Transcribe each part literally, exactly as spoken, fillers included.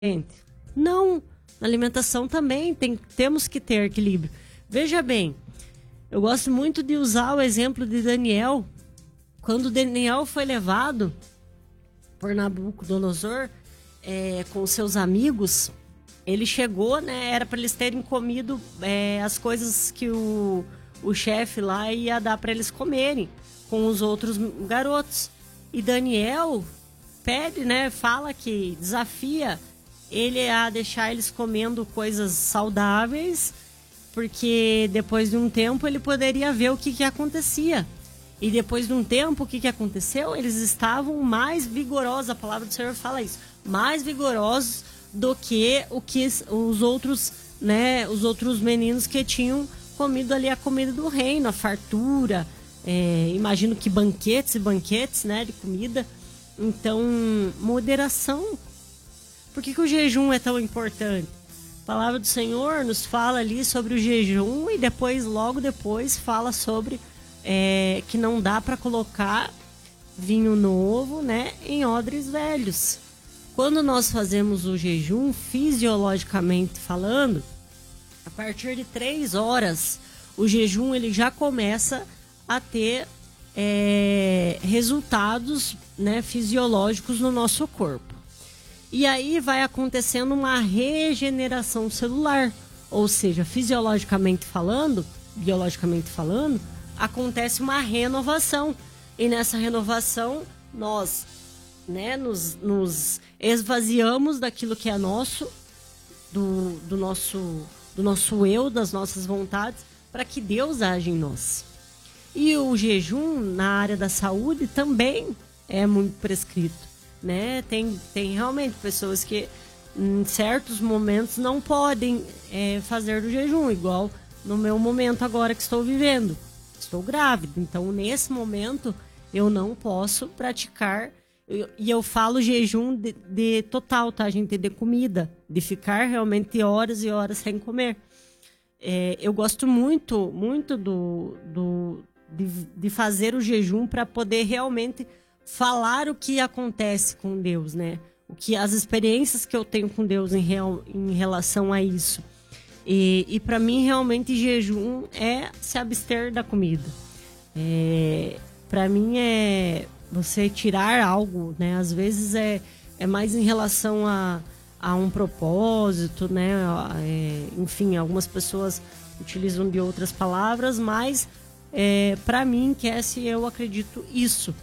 Não, na alimentação também tem, temos que ter equilíbrio. Veja bem, eu gosto muito de usar o exemplo de Daniel. Quando Daniel foi levado por Nabucodonosor é, com seus amigos, ele chegou, né? Era para eles terem comido é, as coisas que o, o chefe lá ia dar para eles comerem com os outros garotos. E Daniel pede, né? Fala que desafia ele a deixar eles comendo coisas saudáveis, porque depois de um tempo ele poderia ver o que, que acontecia. E depois de um tempo, o que, que aconteceu? Eles estavam mais vigorosos, a palavra do Senhor fala isso, mais vigorosos do que o que os outros, né, os outros meninos que tinham comido ali a comida do reino, a fartura, é, imagino que banquetes e banquetes, né, de comida. Então, moderação. Por que, que o jejum é tão importante? A palavra do Senhor nos fala ali sobre o jejum e depois, logo depois, fala sobre é, que não dá para colocar vinho novo, né, em odres velhos. Quando nós fazemos o jejum, fisiologicamente falando, a partir de três horas, o jejum ele já começa a ter é, resultados, né, fisiológicos no nosso corpo. E aí vai acontecendo uma regeneração celular, ou seja, fisiologicamente falando, biologicamente falando, acontece uma renovação. E nessa renovação, nós, né, nos, nos esvaziamos daquilo que é nosso, do, do, nosso, do nosso eu, das nossas vontades, para que Deus age em nós. E o jejum na área da saúde também é muito prescrito. Né? Tem, tem realmente pessoas que em certos momentos não podem é, fazer do jejum, igual no meu momento agora que estou vivendo. Estou grávida, então nesse momento eu não posso praticar, eu, e eu falo jejum de, de total, tá, gente? De comida, de ficar realmente horas e horas sem comer. É, eu gosto muito, muito do, do, de, de fazer o jejum para poder realmente falar o que acontece com Deus, né? O que, as experiências que eu tenho com Deus em, real, em relação a isso. E, e para mim, realmente, jejum é se abster da comida. É, para mim, é você tirar algo, né? Às vezes é, é mais em relação a, a um propósito, né? É, enfim, algumas pessoas utilizam de outras palavras, mas é, para mim, Cassie, eu acredito isso.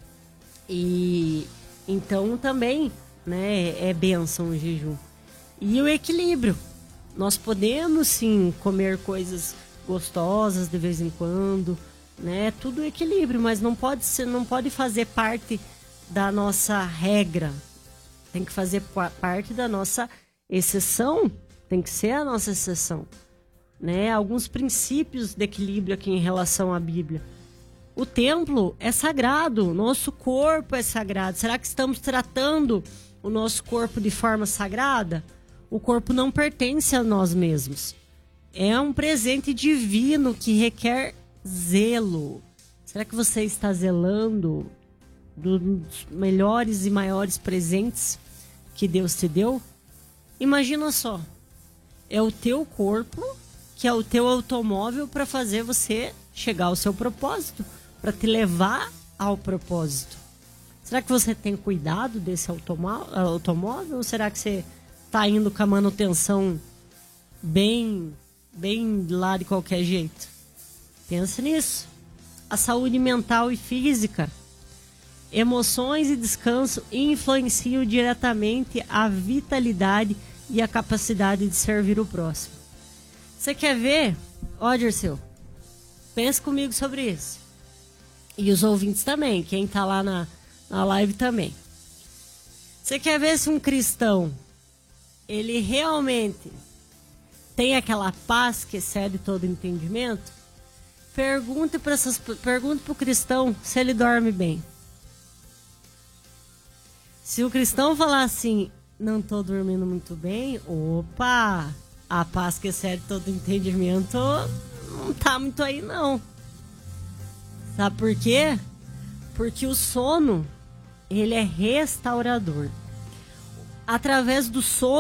E então também, né, é bênção o jejum. E o equilíbrio. Nós podemos sim comer coisas gostosas de vez em quando, né? Tudo equilíbrio, mas não pode ser, não pode fazer parte da nossa regra. Tem que fazer parte da nossa exceção, tem que ser a nossa exceção, né? Alguns princípios de equilíbrio aqui em relação à Bíblia. O templo é sagrado, nosso corpo é sagrado. Será que estamos tratando o nosso corpo de forma sagrada? O corpo não pertence a nós mesmos. É um presente divino que requer zelo. Será que você está zelando dos melhores e maiores presentes que Deus te deu? Imagina só, é o teu corpo que é o teu automóvel para fazer você chegar ao seu propósito, para te levar ao propósito. Será que você tem cuidado desse automóvel ou será que você está indo com a manutenção bem, bem lá de qualquer jeito? Pensa nisso. A saúde mental e física, emoções e descanso influenciam diretamente a vitalidade e a capacidade de servir o próximo. Você quer ver? Ó, Dirceu, pensa comigo sobre isso. E os ouvintes também, quem tá lá na, na live também. Você quer ver se um cristão, ele realmente tem aquela paz que excede todo entendimento? Pergunte para essas, pergunte pro cristão se ele dorme bem. Se o cristão falar assim, não tô dormindo muito bem, opa, a paz que excede todo entendimento não tá muito aí não. Sabe por quê? Porque o sono, ele é restaurador. através do sono,